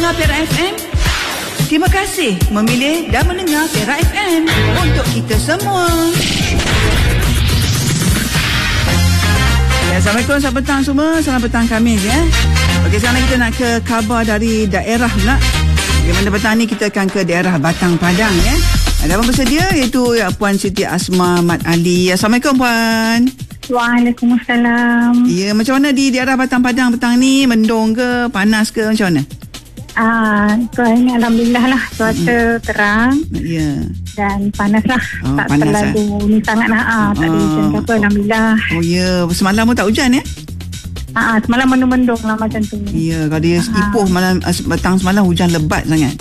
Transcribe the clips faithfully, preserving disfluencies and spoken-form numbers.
mendengar Perak F M? Terima kasih memilih dan mendengar Perak F M untuk kita semua. Ya, Assalamualaikum, selamat petang semua. Selamat petang Khamis ya. Okey, sekarang kita nak ke khabar dari daerah pula. Bagaimana petang ni kita akan ke daerah Batang Padang ya. Ada apa bersedia iaitu ya, Puan Siti Asma Mat Ali. Assalamualaikum Puan. Waalaikumsalam. Ya, macam mana di daerah Batang Padang petang ni? Mendung ke, panas ke, macam mana? Ah, uh, ini alhamdulillah lah, cuaca mm. terang. Ya. Dan panas lah. Oh, tak panas terlalu lah. Ni sangat lah. Ah, tak ada hujan ke apa, alhamdulillah. Oh ya, semalam pun tak hujan ya? Ah, semalam mendung-mendung lah macam tu. Ya, kalau dia Ipoh malam petang semalam hujan lebat sangat.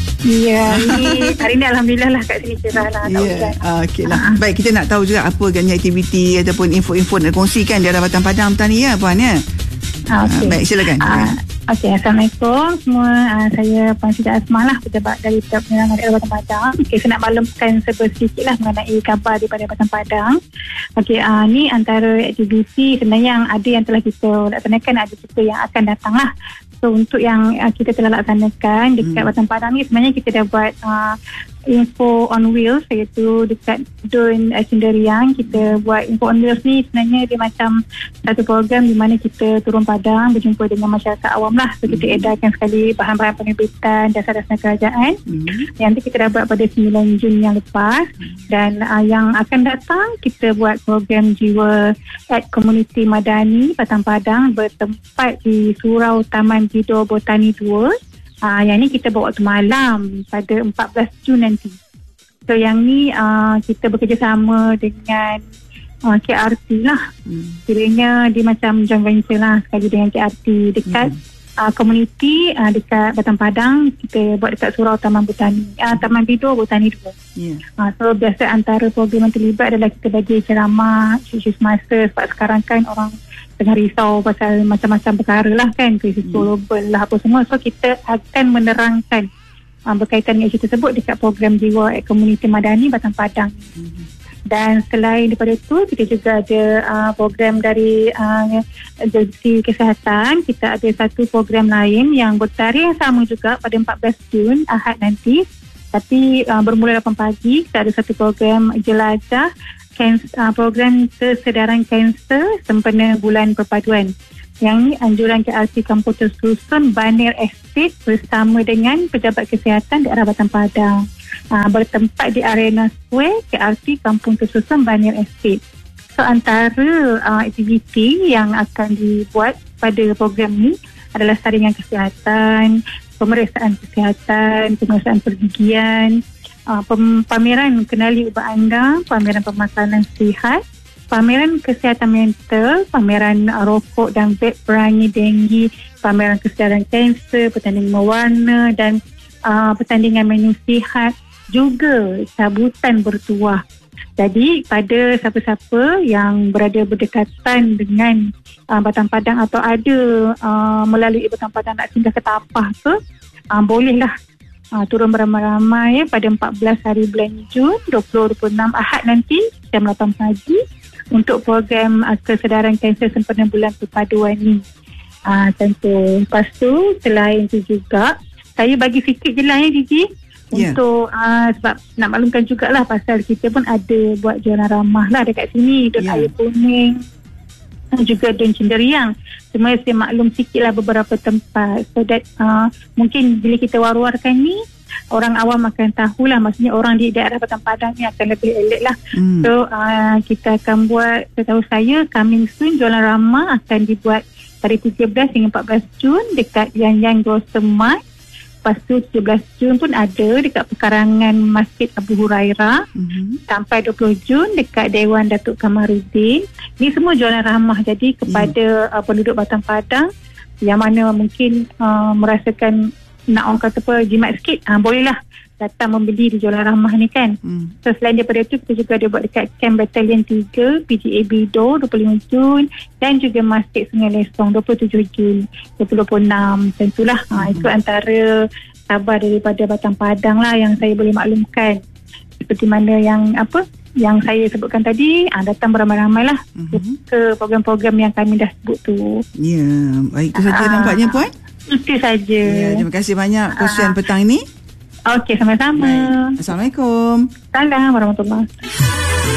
Ya, ini hari ni alhamdulillah lah kat sini cerah lah, tak yeah. hujan. uh, okay lah. uh-huh. Baik, kita nak tahu juga apa agaknya aktiviti ataupun info-info nak kongsikan di daerah Batang Padang petang ni ya Puan ya. uh, okay. uh, Baik, silakan. uh, Okey, Assalamualaikum semua. uh, Saya Puan Siti Asma lah, pejabat dari Pejabat Penerangan Daerah Batang Padang. Okey, saya nak maklumkan sedikit lah mengenai khabar daripada Batang Padang. Okey, uh, ni antara aktiviti sebenarnya yang ada yang telah kita laksanakan, ada juga yang akan datang lah. So untuk yang uh, kita telah laksanakan dekat hmm. Batang Padang ni, sebenarnya kita dah buat uh, info on wheels, iaitu dekat Dun uh, Cinderiang. Kita buat info on wheels ni sebenarnya dia macam satu program di mana kita turun padang berjumpa dengan masyarakat awam lah. So kita edarkan sekali bahan-bahan penerbitan dasar-dasar kerajaan. hmm. Yang tu kita dah buat pada sembilan Jun yang lepas. Dan uh, yang akan datang kita buat program jiwa at Komuniti Madani Batang Padang bertempat di Surau Taman Tidur Botani dua. Uh, yang ni kita buat waktu malam pada empat belas Jun nanti. So yang ni uh, kita bekerjasama dengan uh, K R T lah. Hmm. Kiranya dia macam joint venture lah sekali dengan K R T dekat hmm. uh, komuniti uh, dekat Batang Padang. Kita buat dekat Surau Taman Botani, uh, Taman Tidur Botani dua. Yeah. Uh, so biasa antara program yang terlibat adalah kita bagi ceramah isu semasa, sebab sekarang kan orang tengah risau pasal macam-macam perkara lah kan, krisis hmm. global lah apa semua. So kita akan menerangkan uh, berkaitan dengan isu tersebut dekat program jiwa at Komuniti Madani Batang Padang. hmm. Dan selain daripada itu, kita juga ada uh, program dari uh, agensi kesihatan. Kita ada satu program lain yang bertarikh yang sama juga pada empat belas Jun Ahad nanti, tapi uh, bermula lapan pagi. Kita ada satu program jelajah Kanser, uh, program kesedaran kanser sempena bulan perpaduan. Yang ni anjuran K R T Kampung Tersusun Banner Estate bersama dengan pejabat kesihatan daerah Batang Padang. Uh, bertempat di Arena Square K R T Kampung Tersusun Banner Estate. So antara uh, aktiviti yang akan dibuat pada program ni adalah saringan kesihatan, pemeriksaan kesihatan, pemeriksaan pergigian, Uh, pameran kenali ubat anda, pameran pemakanan sihat, pameran kesihatan mental, pameran uh, rokok dan vape perangi denggi, pameran kesedaran kanser, pertandingan mewarna dan uh, pertandingan menu sihat, juga cabutan bertuah. Jadi pada siapa-siapa yang berada berdekatan dengan uh, Batang Padang atau ada uh, melalui Batang Padang nak singgah ke Tapah ke, uh, bolehlah Uh, turun beramai-ramai ya, pada empat belas hari bulan Jun dua ribu dua puluh enam Ahad nanti jam lapan pagi untuk program uh, kesedaran kanser sempena bulan perpaduan ni. Uh, tentu. Lepas tu selain tu juga saya bagi sikit je lah ya Gigi. Yeah. Untuk uh, sebab nak maklumkan jugalah pasal kita pun ada buat jualan ramah lah dekat sini. Dun yeah. Air Kuning dan juga Dun Cinderiang. Cuma saya maklum sikit lah beberapa tempat, so that uh, mungkin bila kita war-warkan ni orang awam akan tahulah, maksudnya orang di daerah Batang Padang ni akan lebih alert lah. hmm. So uh, kita akan buat, setahu saya coming soon jualan ramah akan dibuat pada tiga belas hingga empat belas Jun dekat Yan Yan Grocer Mart. Lepas tu tujuh belas Jun pun ada dekat pekarangan Masjid Abu Hurairah. mm-hmm. Sampai dua puluh Jun dekat Dewan Datuk Kamaruddin. Ni semua jualan ramah, jadi kepada mm. uh, penduduk Batang Padang yang mana mungkin uh, merasakan nak orang kata apa jimat sikit, uh, bolehlah datang membeli di jualan ramah ni kan. mm. So selain daripada itu, kita juga ada buat dekat Camp Battalion tiga P G A Bido dua puluh lima Jun dan juga Masjid Sungai Lesong dua puluh tujuh Jun dua ribu dua puluh enam. Tentulah mm. uh, itu antara khabar daripada Batang Padang lah yang saya boleh maklumkan. Seperti mana yang apa yang saya sebutkan tadi, ah, datang beramai-ramai lah uh-huh. ke program-program yang kami dah sebut tu. Ya, yeah, baik. Itu saja uh, nampaknya Puan. Itu saja. Ya, terima kasih banyak kongsian Ah. petang ini. Okey, sama-sama. Baik. Assalamualaikum. Salam warahmatullahi.